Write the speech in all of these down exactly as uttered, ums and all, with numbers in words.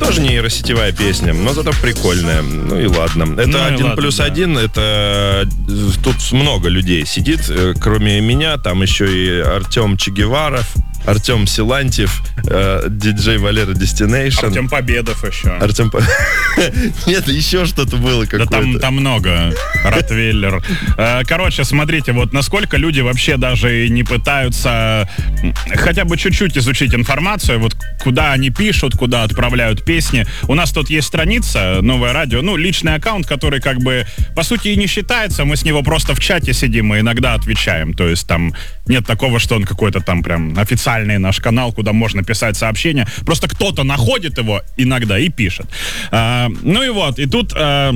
тоже нейросетевая песня, но зато прикольная. Ну и ладно. Это Ну и один ладно, плюс да. один, это тут много людей сидит, э, кроме меня, там еще и Артем Чегеваров, Артем Силантьев, э, диджей Валера Destination. Артем Победов еще. Артем По- Нет, еще что-то было Да какое-то. там, там много. Ротвейлер. Э, Короче, смотрите, вот насколько люди вообще даже и не пытаются хотя бы чуть-чуть изучить информацию, вот куда они пишут, куда отправляют песни. У нас тут есть страница «Новое радио», ну, личный аккаунт, который как бы, по сути, и не считается, мы с него просто в чате сидим и иногда отвечаем. То есть там нет такого, что он какой-то там прям официальный наш канал, куда можно писать сообщения. Просто кто-то находит его иногда и пишет. А, ну и вот, и тут а,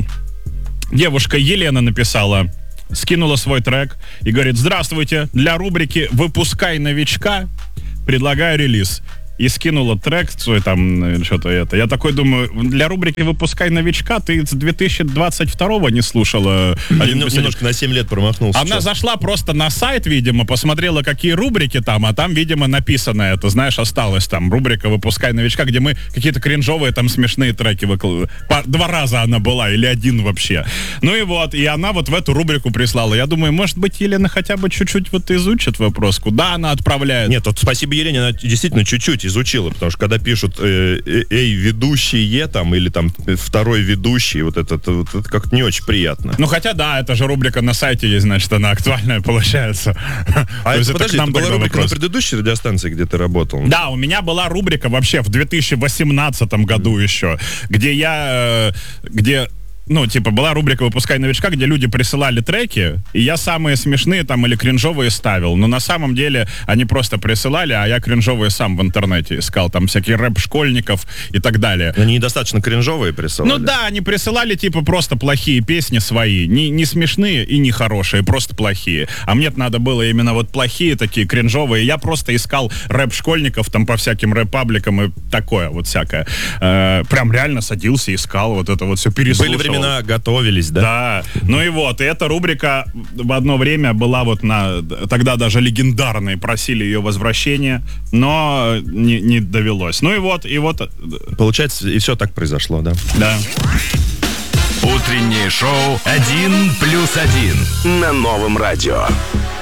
девушка Елена написала, скинула свой трек и говорит: здравствуйте, для рубрики «Выпускай новичка» предлагаю релиз. И скинула трек свой там, что-то это. Я такой думаю, для рубрики «Выпускай новичка» ты с две тысячи двадцать второго не слушала? Один немножко на семь лет промахнулся. Она зашла просто на сайт, видимо, посмотрела, какие рубрики там, а там, видимо, написано это, знаешь, осталось там рубрика «Выпускай новичка», где мы какие-то кринжовые там смешные треки выкладывали. Два раза она была, или один вообще. Ну и вот, и она вот в эту рубрику прислала. Я думаю, может быть, Елена хотя бы чуть-чуть вот изучит вопрос, куда она отправляет. Нет, вот спасибо Елене, она действительно чуть-чуть изучила, потому что когда пишут э, э, «Эй, ведущие» там, или там «Второй ведущий», вот это, это, вот это как-то не очень приятно. Ну, хотя, да, это же рубрика на сайте есть, значит, она актуальная получается. А это, это подожди, к нам это была такой рубрика вопрос. на предыдущей радиостанции, где ты работал? Да, у меня была рубрика вообще в две тысячи восемнадцатом году еще, где я, э, где... Ну, типа, была рубрика «Выпускай новичка», где люди присылали треки, и я самые смешные там или кринжовые ставил. Но на самом деле они просто присылали, а я кринжовые сам в интернете искал. Там всякие рэп школьников и так далее. Они недостаточно кринжовые присылали? Ну да, они присылали, типа, просто плохие песни свои. Не, не смешные и не хорошие, просто плохие. А мне надо было именно вот плохие такие, кринжовые. Я просто искал рэп школьников там по всяким рэп-пабликам и такое вот всякое. Э, прям реально садился, искал вот это вот все, переслушивал. Были времена, готовились, да? Да, ну и вот, и эта рубрика в одно время была вот на, тогда даже легендарной, просили ее возвращения, но не, не довелось. Ну и вот, и вот. Получается, и все так произошло, да? Да. Утреннее шоу «Один плюс один» на Новом радио.